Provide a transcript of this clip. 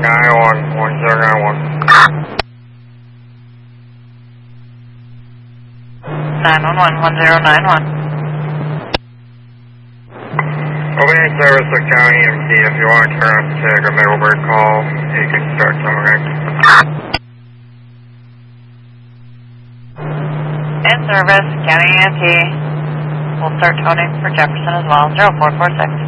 Obey service to County EMT. If you want to turn up to take a Middleburg call, you can start towing. In service, County EMT. We'll start toning for Jefferson as well. 0446.